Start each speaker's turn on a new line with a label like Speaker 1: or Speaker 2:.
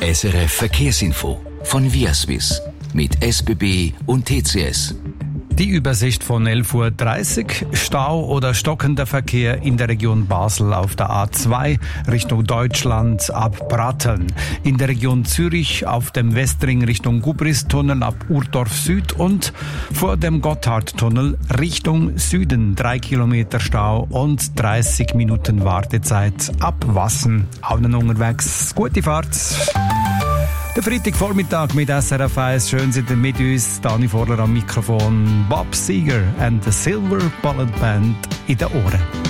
Speaker 1: SRF Verkehrsinfo von Viaswiss mit SBB und TCS.
Speaker 2: Die Übersicht von 11.30 Uhr. Stau oder stockender Verkehr in der Region Basel auf der A2 Richtung Deutschland ab Bratteln. In der Region Zürich auf dem Westring Richtung Gubristunnel ab Urdorf Süd und vor dem Gotthardtunnel Richtung Süden 3 Kilometer Stau und 30 Minuten Wartezeit ab Wassen. Allen unterwegs. Gute Fahrt! Der Freitagvormittag mit SRF 1. Schön sind ihr mit uns. Dani Vorler am Mikrofon. Bob Seger and the Silver Bullet Band in den Ohren.